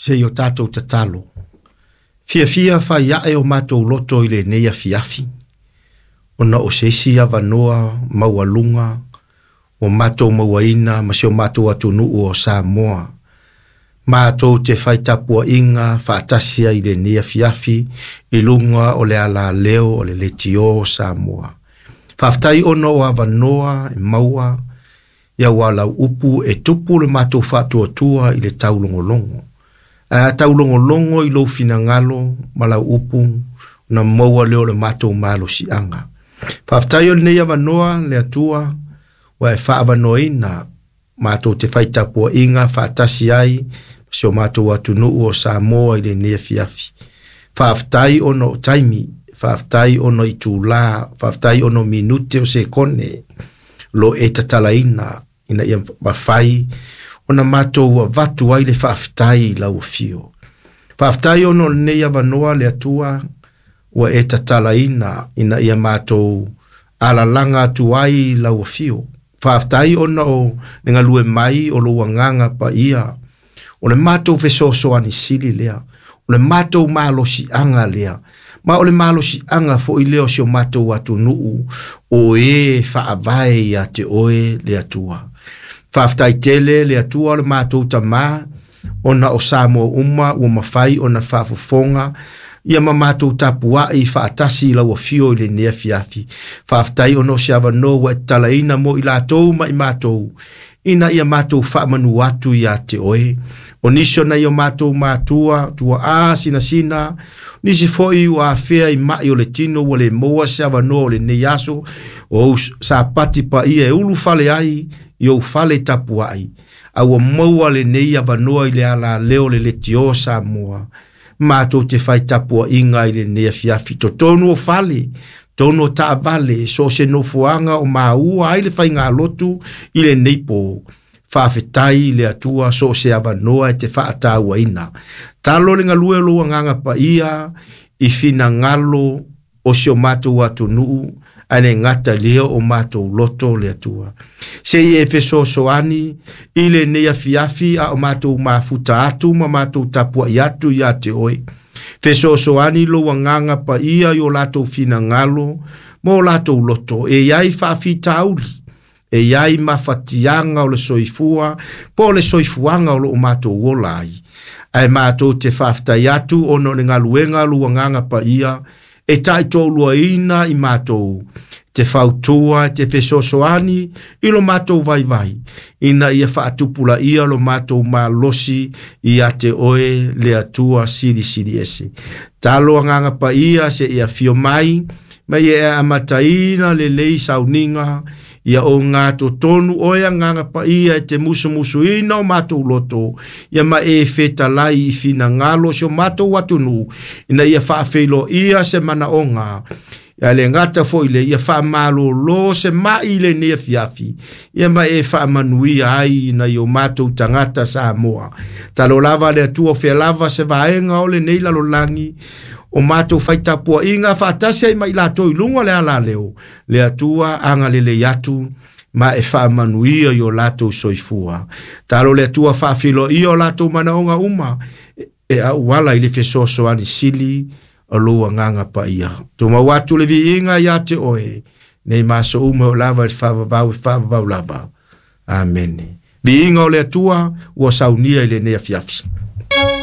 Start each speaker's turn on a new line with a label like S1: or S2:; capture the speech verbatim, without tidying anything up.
S1: se yo tatou tatalo. Fia fia fa ya e o matou loto ile neia fiafi. Ona o seisi avanoa maualunga, o matou mauaina, ma se o matou atunuu o Samoa. Matou te faitapua inga, faatasia ile neia fiafi, ilunga o le ala leo o le letio o Samoa. Faaftai ono o avanoa, e maua, ia wala upu e tupu le matou fatua tua ile taulongolongo. A taulongolongo ilo finangalo mala upu na maua leo le matou malo si anga. Faaftai o nei avanoa le atua wa e faavanoina matou te faitapua inga faatasi ai se o matou atunuu o Samoa ile nea fiafi. Faaftai ono taimi, faaftai ono itula, faaftai ono minute o se kone lo e tatalaina ina ia mawhai ona matou wa vatu ai le faaftai la ufio. Faaftai ono nei avanoa le atua wa e tatalaina ina ia matou ala langa tuai la ufio. Faaftai ono o nenga lue mai o lo wanganga pa ia. O le matou fesoso anisili lea. O le matou malosi anga lea. Ma o le malosi anga fo i leo si o matou watu nuu o e faavae ia te oe le atua. Faaftai tele le atua o le matou tama ona o Samoa uma o mawhai ona faafofonga ia ma matou tapua i faatasi la wafio i le nea fiafi. Faaftai ono si avano wa talaina mo i latou ma i matou. Ina ia matou faamanu atu ia te oe. O nisio na ia matou matua, tua a sina sina, nisi foi wa fea i mai o le tino wa le moa se avano o le neiaso, o sa pati pa ia e ulu fale ai, i o fale tapu ai. A wa moa le nei avanoa i le ala leo le le tio Samoa. Matou te fai tapua inga i le nea fiafi to tonu o fale, tonu o taa vale, so se no fuanga o maua ai le fai ngā lotu i le neipo. Faafetai le atua so se avanoa e te faatau aina. Talo le ngalue lo nganga pa ia i fina ngalo o se o matou atunuu ane ngata leo o matou loto le atua. Se i e feso soani i le nea fiafi a o matou mafuta atu ma matou tapua i atu i ate oe. Feso soani lo nganga pa ia i o latou fina ngalo mo latou loto e iai faafita auli. E iai mafatianga o le soifua, po le soifuanga o lo matou wolai. Ai matou te faaftai atu ono le ngaluenga luanganga pa ia, e taito lua ina i matou. Te fautua, te fesosoani, i lo matou vai vai. Ina ia faatupula ia lo matou malosi i ate oe le atua siri siri ese. Talo anganga pa ia se ia fio mai, ma ia amataina le lei sauninga, ia o ngā to tonu oia nganga pa ia e te musu musu ina o matou loto. Ia ma e feta lai i fina ngalo si o matou watunu. Ina ia faafeilo ia se mana onga. Ia le ngata fo ile ia faamalo lo se ma ile nea fiafi. Ia ma e faamanuia ai na i o matou tangata Samoa. Talo lava le atua fea lava se vaenga o le neila lo langi. O matou faitapua inga faatasi ai mai latou i lunga le ala leo. Le atua anga le le atu ma e faamanuia i o latou soifua. Talo le atua faafilo i o latou manaonga uma. E au wala i le fesoso ani sili o lua nganga pa ia. Tuma watu le vi inga ia te oe. Nei maso uma o lava i whavavau i whavavau lava. Amen. Vi inga o le atua ua saunia i le nea fiafi.